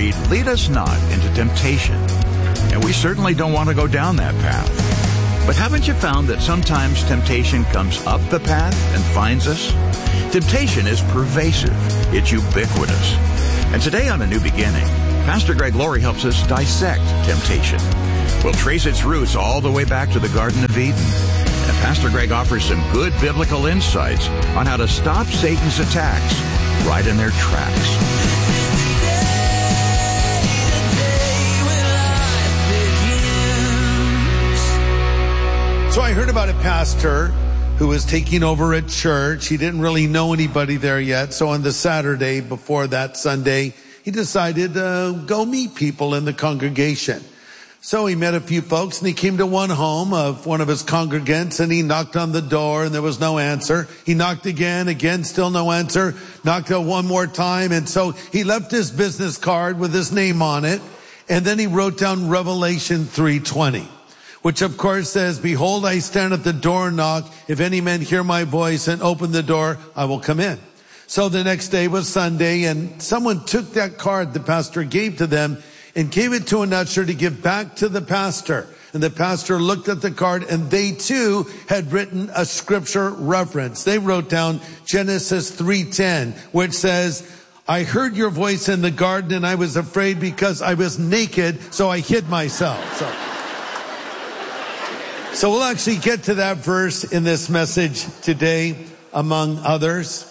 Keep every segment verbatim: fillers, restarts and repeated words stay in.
read, "Lead us not into temptation." And we certainly don't want to go down that path. But haven't you found that sometimes temptation comes up the path and finds us? Temptation is pervasive. It's ubiquitous. And today on A New Beginning, Pastor Greg Laurie helps us dissect temptation. We'll trace its roots all the way back to the Garden of Eden. And Pastor Greg offers some good biblical insights on how to stop Satan's attacks right in their tracks. So I heard about a pastor who was taking over a church. He didn't really know anybody there yet. So on the Saturday before that Sunday, he decided to go meet people in the congregation. So he met a few folks and he came to one home of one of his congregants and he knocked on the door and there was no answer. He knocked again, again, still no answer. Knocked out one more time. And so he left his business card with his name on it. And then he wrote down Revelation three twenty. Which of course says, "Behold, I stand at the door and knock. If any man hear my voice and open the door, I will come in." So the next day was Sunday and someone took that card the pastor gave to them and gave it to an usher to give back to the pastor. And the pastor looked at the card and they too had written a scripture reference. They wrote down Genesis three ten, which says, "I heard your voice in the garden and I was afraid because I was naked, so I hid myself." So. So we'll actually get to that verse in this message today, among others.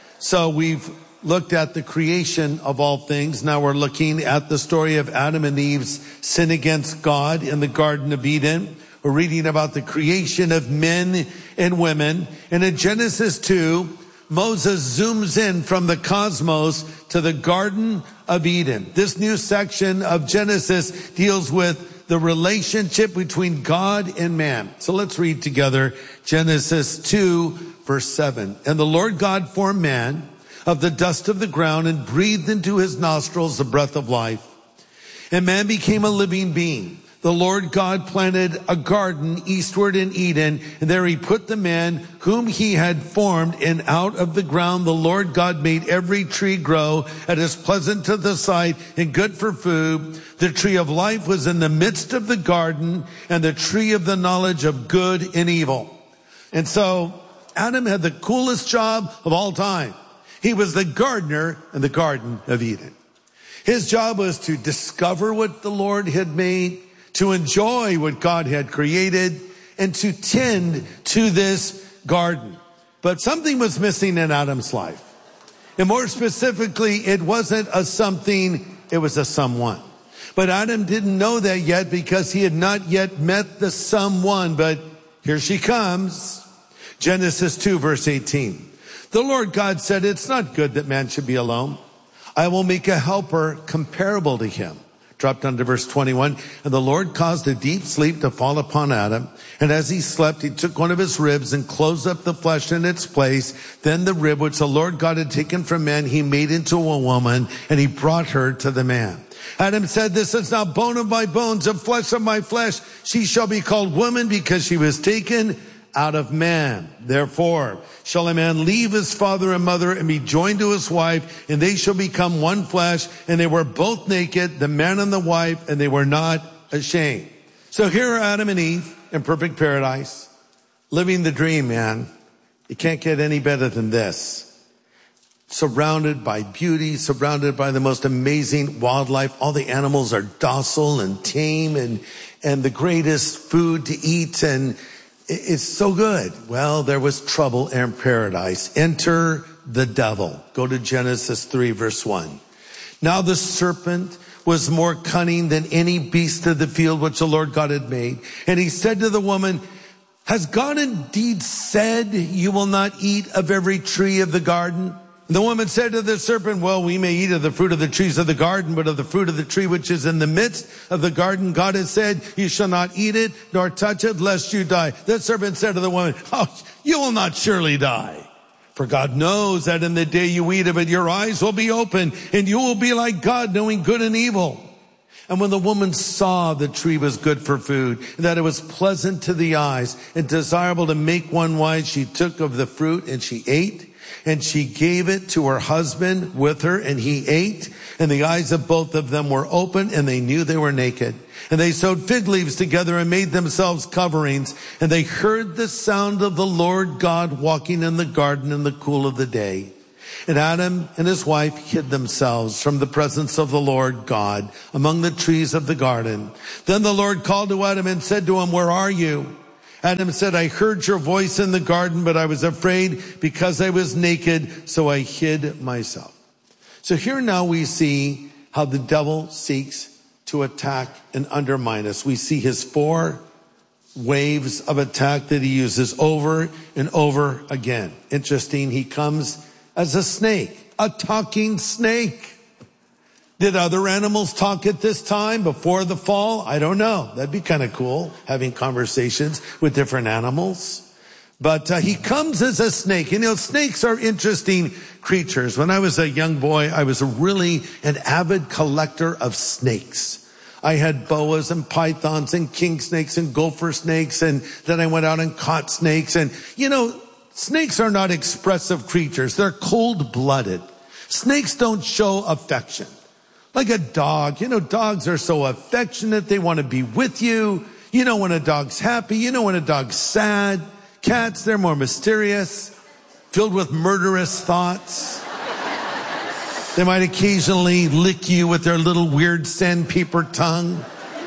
So we've looked at the creation of all things. Now we're looking at the story of Adam and Eve's sin against God in the Garden of Eden. We're reading about the creation of men and women. And in Genesis two, Moses zooms in from the cosmos to the Garden of Eden. This new section of Genesis deals with the relationship between God and man. So let's read together Genesis two, verse seven. "And the Lord God formed man of the dust of the ground and breathed into his nostrils the breath of life. And man became a living being. The Lord God planted a garden eastward in Eden, and there he put the man whom he had formed, and out of the ground the Lord God made every tree grow that is pleasant to the sight and good for food. The tree of life was in the midst of the garden, and the tree of the knowledge of good and evil." And so Adam had the coolest job of all time. He was the gardener in the Garden of Eden. His job was to discover what the Lord had made, to enjoy what God had created, and to tend to this garden. But something was missing in Adam's life. And more specifically, it wasn't a something, it was a someone. But Adam didn't know that yet because he had not yet met the someone. But here she comes. Genesis two, verse eighteen. "The Lord God said, it's not good that man should be alone. I will make a helper comparable to him." Drop down to verse twenty-one. "And the Lord caused a deep sleep to fall upon Adam. And as he slept, he took one of his ribs and closed up the flesh in its place. Then the rib which the Lord God had taken from man, he made into a woman, and he brought her to the man. Adam said, this is now bone of my bones and flesh of my flesh. She shall be called woman because she was taken out of man. Therefore shall a man leave his father and mother and be joined to his wife, and they shall become one flesh. And they were both naked, the man and the wife, and they were not ashamed." So here are Adam and Eve in perfect paradise, living the dream, man. You can't get any better than this. Surrounded by beauty, surrounded by the most amazing wildlife. All the animals are docile and tame, and, and the greatest food to eat, and it's so good. Well, there was trouble in paradise. Enter the devil. Go to Genesis three, verse one. "Now the serpent was more cunning than any beast of the field which the Lord God had made. And he said to the woman, has God indeed said you will not eat of every tree of the garden? The woman said to the serpent, well, we may eat of the fruit of the trees of the garden, but of the fruit of the tree which is in the midst of the garden, God has said, you shall not eat it, nor touch it, lest you die. The serpent said to the woman, oh, you will not surely die. For God knows that in the day you eat of it, your eyes will be open, and you will be like God, knowing good and evil. And when the woman saw the tree was good for food, and that it was pleasant to the eyes, and desirable to make one wise, she took of the fruit and she ate. And she gave it to her husband with her, and he ate, and the eyes of both of them were open, and they knew they were naked. And they sewed fig leaves together and made themselves coverings, and they heard the sound of the Lord God walking in the garden in the cool of the day. And Adam and his wife hid themselves from the presence of the Lord God among the trees of the garden. Then the Lord called to Adam and said to him, "Where are you?" Adam said, "I heard your voice in the garden, but I was afraid because I was naked, so I hid myself." So here now we see how the devil seeks to attack and undermine us. We see his four waves of attack that he uses over and over again. Interesting, he comes as a snake, a talking snake. Did other animals talk at this time before the fall? I don't know. That'd be kind of cool, having conversations with different animals. But uh, he comes as a snake. And you know, snakes are interesting creatures. When I was a young boy, I was a really an avid collector of snakes. I had boas and pythons and king snakes and gopher snakes. And then I went out and caught snakes. And, you know, snakes are not expressive creatures. They're cold-blooded. Snakes don't show affection. Like a dog, you know, dogs are so affectionate. They want to be with you. You know when a dog's happy. You know when a dog's sad. Cats, they're more mysterious, filled with murderous thoughts. They might occasionally lick you with their little weird sandpaper tongue.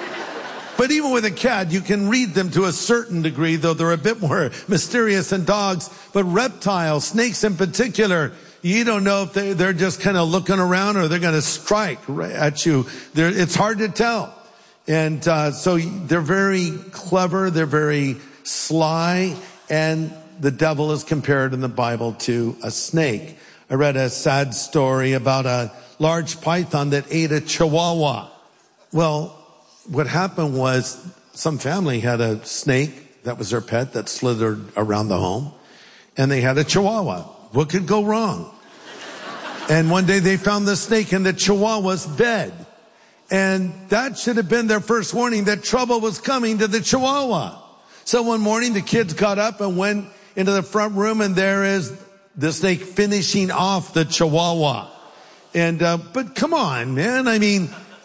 But even with a cat, you can read them to a certain degree, though they're a bit more mysterious than dogs. But reptiles, snakes in particular, you don't know if they, they're just kind of looking around or they're going to strike right at you. They're, it's hard to tell. And uh, so they're very clever. They're very sly. And the devil is compared in the Bible to a snake. I read a sad story about a large python that ate a chihuahua. Well, what happened was some family had a snake that was their pet that slithered around the home. And they had a chihuahua. What could go wrong? And one day they found the snake in the chihuahua's bed. And that should have been their first warning that trouble was coming to the chihuahua. So one morning the kids got up and went into the front room, and there is the snake finishing off the chihuahua. And, uh, but come on, man. I mean,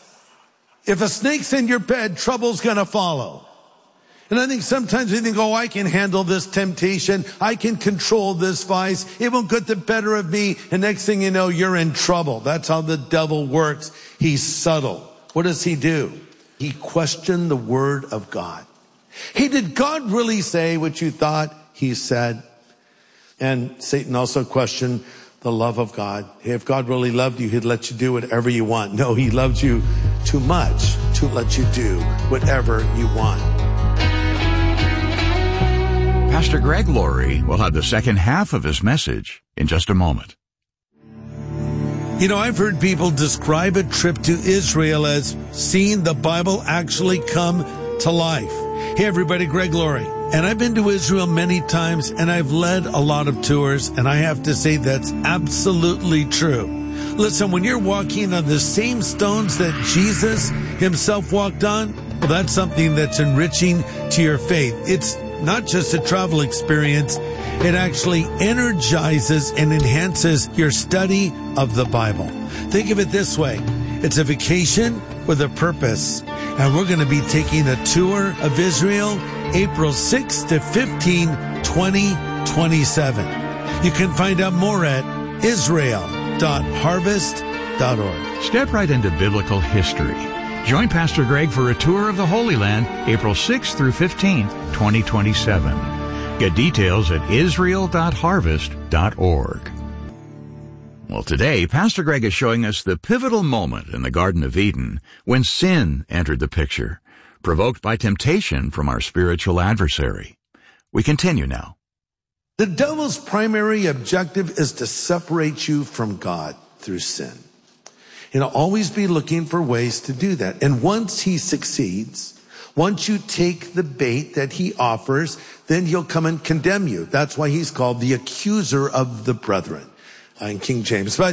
if a snake's in your bed, trouble's gonna follow. And I think sometimes we think, oh, I can handle this temptation. I can control this vice. It won't get the better of me. And next thing you know, you're in trouble. That's how the devil works. He's subtle. What does he do? He questioned the word of God. Hey, did God really say what you thought he said? And Satan also questioned the love of God. Hey, if God really loved you, he'd let you do whatever you want. No, he loved you too much to let you do whatever you want. Pastor Greg Laurie will have the second half of his message in just a moment. You know, I've heard people describe a trip to Israel as seeing the Bible actually come to life. Hey everybody, Greg Laurie. And I've been to Israel many times, and I've led a lot of tours, and I have to say that's absolutely true. Listen, when you're walking on the same stones that Jesus himself walked on, well, that's something that's enriching to your faith. It's not just a travel experience. It actually energizes and enhances your study of the Bible. Think of it this way. It's a vacation with a purpose. And we're going to be taking a tour of Israel April sixth to fifteenth, twenty twenty-seven. You can find out more at israel dot harvest dot org. Step right into biblical history. Join Pastor Greg for a tour of the Holy Land April sixth through fifteenth, twenty twenty-seven. Get details at israel dot harvest dot org. Well, today, Pastor Greg is showing us the pivotal moment in the Garden of Eden when sin entered the picture, provoked by temptation from our spiritual adversary. We continue now. The devil's primary objective is to separate you from God through sin. He'll always be looking for ways to do that. And once he succeeds, once you take the bait that he offers, then he'll come and condemn you. That's why he's called the accuser of the brethren in King James. But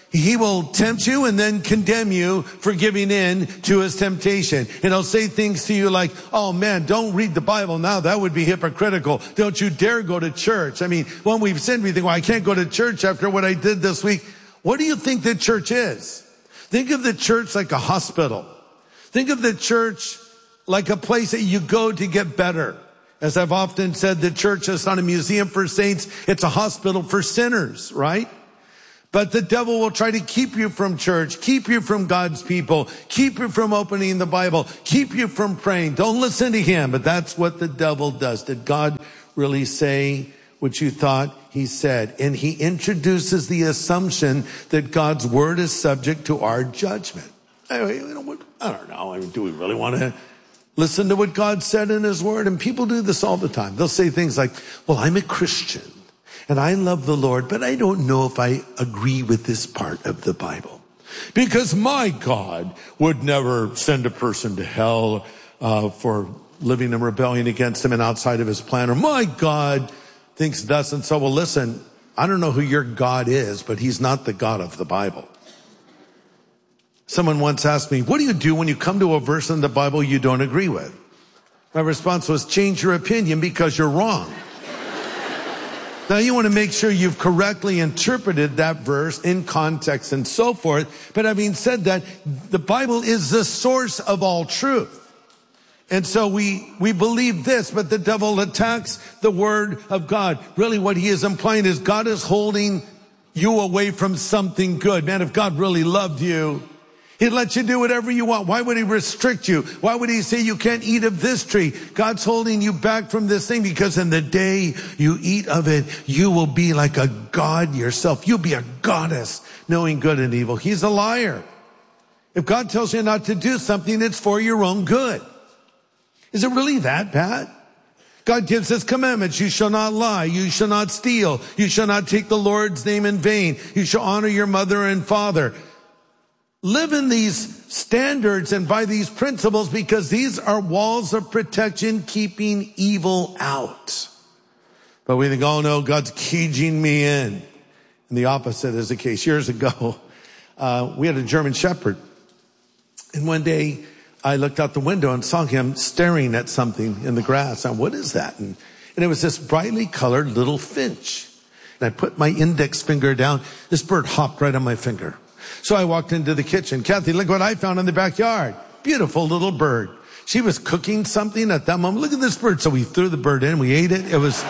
he will tempt you and then condemn you for giving in to his temptation. And he'll say things to you like, oh man, don't read the Bible now. That would be hypocritical. Don't you dare go to church. I mean, when we've sinned, we think, well, I can't go to church after what I did this week. What do you think the church is? Think of the church like a hospital. Think of the church like a place that you go to get better. As I've often said, the church is not a museum for saints. It's a hospital for sinners, right? But the devil will try to keep you from church, keep you from God's people, keep you from opening the Bible, keep you from praying. Don't listen to him, but that's what the devil does. Did God really say what you thought he said? And he introduces the assumption that God's word is subject to our judgment. Anyway, you know, I don't know. I mean, do we really want to listen to what God said in his word? And people do this all the time. They'll say things like, well, I'm a Christian and I love the Lord, but I don't know if I agree with this part of the Bible. Because my God would never send a person to hell uh, for living in rebellion against him and outside of his plan. Or my God thinks thus and so. Well, listen, I don't know who your God is, but he's not the God of the Bible. Someone once asked me, what do you do when you come to a verse in the Bible you don't agree with? My response was, change your opinion because you're wrong. Now, you want to make sure you've correctly interpreted that verse in context and so forth. But having said that, the Bible is the source of all truth. And so we, we believe this, but the devil attacks the word of God. Really what he is implying is God is holding you away from something good. Man, if God really loved you, he'd let you do whatever you want. Why would he restrict you? Why would he say you can't eat of this tree? God's holding you back from this thing because in the day you eat of it, you will be like a god yourself. You'll be a goddess knowing good and evil. He's a liar. If God tells you not to do something, it's for your own good. Is it really that bad? God gives us commandments. You shall not lie. You shall not steal. You shall not take the Lord's name in vain. You shall honor your mother and father. Live in these standards and by these principles because these are walls of protection keeping evil out. But we think, oh no, God's caging me in. And the opposite is the case. Years ago, uh, we had a German Shepherd. And one day I looked out the window and saw him staring at something in the grass. Now, what is that? And, and it was this brightly colored little finch. And I put my index finger down. This bird hopped right on my finger. So I walked into the kitchen. Kathy, look what I found in the backyard. Beautiful little bird. She was cooking something at that moment. Look at this bird. So we threw the bird in. We ate it. It was,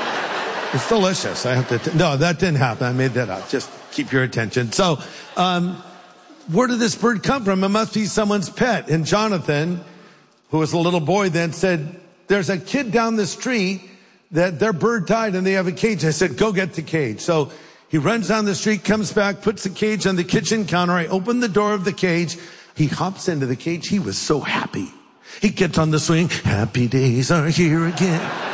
it's delicious. I have to, t- no, that didn't happen. I made that up. Just keep your attention. So, um, where did this bird come from? It must be someone's pet. And Jonathan, who was a little boy then, said, there's a kid down the street that their bird died and they have a cage. I said, go get the cage. So he runs down the street, comes back, puts the cage on the kitchen counter. I open the door of the cage. He hops into the cage. He was so happy. He gets on the swing. Happy days are here again.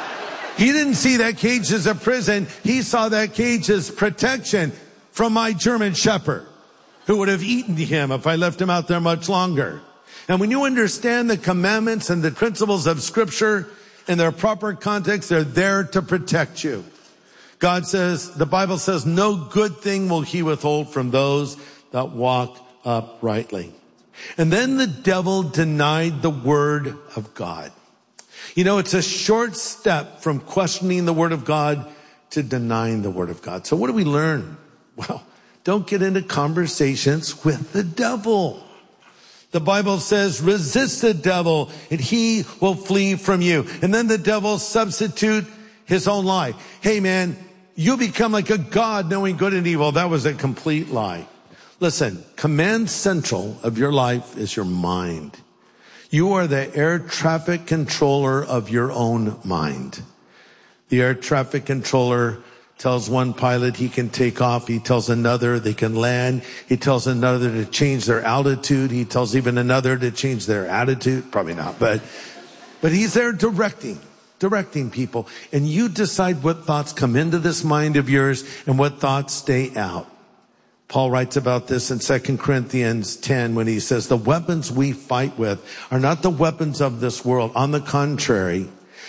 He didn't see that cage as a prison. He saw that cage as protection from my German Shepherd, who would have eaten him if I left him out there much longer. And when you understand the commandments and the principles of Scripture in their proper context, they're there to protect you. God says, the Bible says, no good thing will he withhold from those that walk uprightly. And then the devil denied the word of God. You know, it's a short step from questioning the word of God to denying the word of God. So what do we learn? Well, don't get into conversations with the devil. The Bible says, resist the devil and he will flee from you. And then the devil substitute his own lie. Hey man, you become like a god knowing good and evil. That was a complete lie. Listen, command central of your life is your mind. You are the air traffic controller of your own mind. The air traffic controller tells one pilot he can take off. He tells another they can land. He tells another to change their altitude. He tells even another to change their attitude. Probably not, but, but he's there directing, directing people. And you decide what thoughts come into this mind of yours and what thoughts stay out. Paul writes about this in Second Corinthians ten when he says, the weapons we fight with are not the weapons of this world. On the contrary,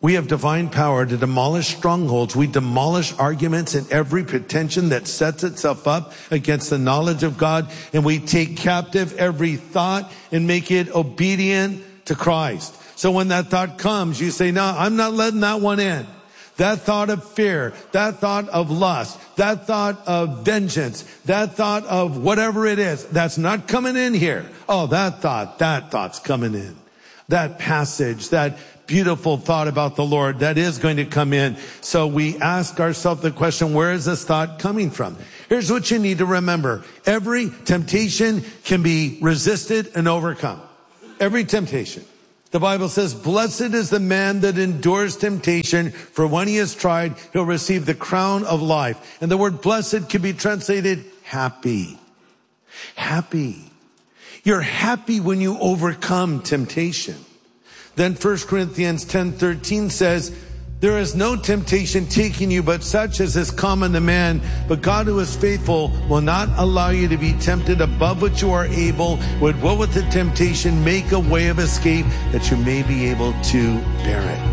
We have divine power to demolish strongholds. We demolish arguments and every pretension that sets itself up against the knowledge of God. And we take captive every thought and make it obedient to Christ. So when that thought comes, you say, no, I'm not letting that one in. That thought of fear, that thought of lust, that thought of vengeance, that thought of whatever it is, that's not coming in here. Oh, that thought, that thought's coming in. That passage, that beautiful thought about the Lord, that is going to come in. So we ask ourselves the question, where is this thought coming from? Here's what you need to remember. Every temptation can be resisted and overcome. Every temptation. The Bible says, blessed is the man that endures temptation, for when he is tried, he'll receive the crown of life. And the word blessed can be translated happy. Happy. You're happy when you overcome temptation. Then First Corinthians ten thirteen says, there is no temptation taking you but such as is common to man. But God who is faithful will not allow you to be tempted above what you are able. Would will with the temptation make a way of escape that you may be able to bear it.